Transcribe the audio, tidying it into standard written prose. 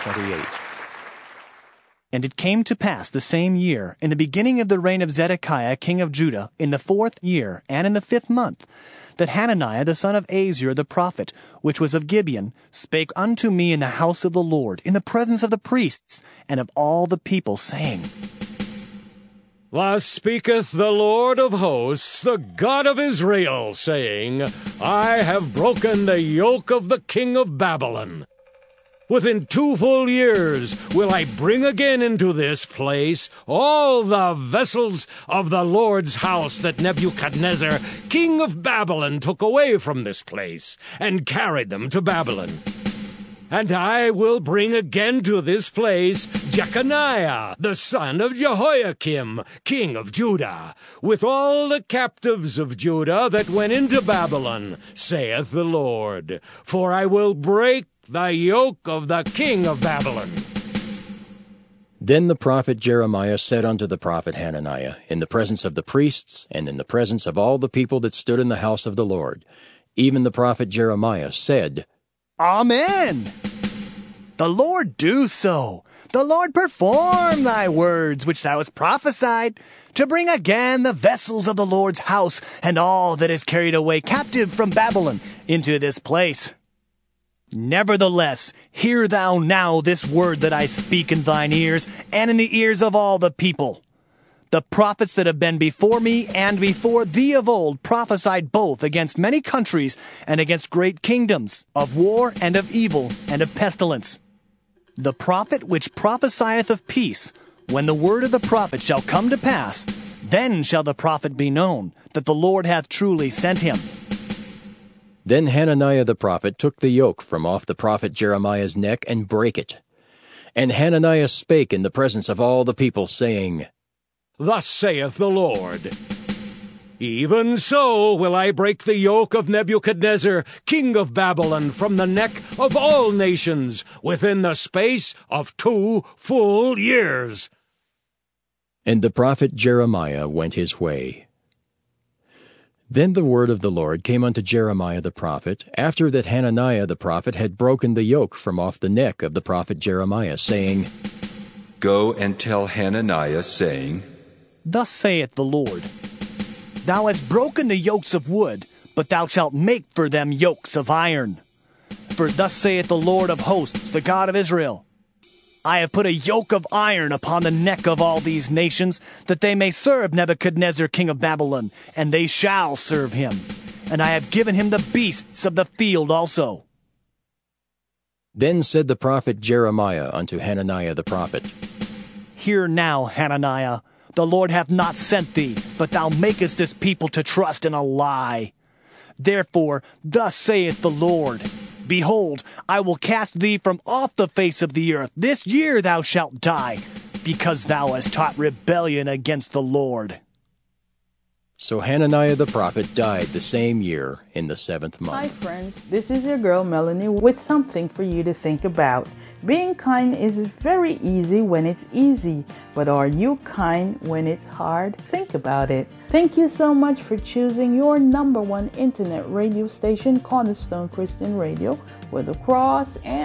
28. And it came to pass the same year, in the beginning of the reign of Zedekiah king of Judah, in the 4th year, and in the 5th month, that Hananiah the son of Azur the prophet, which was of Gibeon, spake unto me in the house of the Lord, in the presence of the priests, and of all the people, saying, Thus speaketh the Lord of hosts, the God of Israel, saying, I have broken the yoke of the king of Babylon. Within 2 full years will I bring again into this place all the vessels of the Lord's house that Nebuchadnezzar, king of Babylon, took away from this place, and carried them to Babylon. And I will bring again to this place Jeconiah, the son of Jehoiakim, king of Judah, with all the captives of Judah that went into Babylon, saith the Lord. For I will break the yoke of the king of Babylon. Then the prophet Jeremiah said unto the prophet Hananiah, in the presence of the priests, and in the presence of all the people that stood in the house of the Lord, even the prophet Jeremiah said, Amen. The Lord do so. The Lord perform thy words which thou hast prophesied, to bring again the vessels of the Lord's house, and all that is carried away captive from Babylon into this place. Nevertheless, hear thou now this word that I speak in thine ears, and in the ears of all the people. The prophets that have been before me and before thee of old prophesied both against many countries and against great kingdoms, of war and of evil and of pestilence. The prophet which prophesieth of peace, when the word of the prophet shall come to pass, then shall the prophet be known, that the Lord hath truly sent him. Then Hananiah the prophet took the yoke from off the prophet Jeremiah's neck, and brake it. And Hananiah spake in the presence of all the people, saying, Thus saith the Lord, Even so will I break the yoke of Nebuchadnezzar, king of Babylon, from the neck of all nations, within the space of 2 full years. And the prophet Jeremiah went his way. Then the word of the Lord came unto Jeremiah the prophet, after that Hananiah the prophet had broken the yoke from off the neck of the prophet Jeremiah, saying, Go and tell Hananiah, saying, Thus saith the Lord, Thou hast broken the yokes of wood, but thou shalt make for them yokes of iron. For thus saith the Lord of hosts, the God of Israel, I have put a yoke of iron upon the neck of all these nations, that they may serve Nebuchadnezzar king of Babylon, and they shall serve him. And I have given him the beasts of the field also. Then said the prophet Jeremiah unto Hananiah the prophet, Hear now, Hananiah, the Lord hath not sent thee, but thou makest this people to trust in a lie. Therefore, thus saith the Lord, Behold, I will cast thee from off the face of the earth. This year thou shalt die, because thou hast taught rebellion against the Lord. So Hananiah the prophet died the same year in the 7th month. Hi friends, this is your girl Melanie with something for you to think about. Being kind is very easy when it's easy, but are you kind when it's hard? Think about it. Thank you so much for choosing your #1 internet radio station, Cornerstone Christian Radio, where the cross and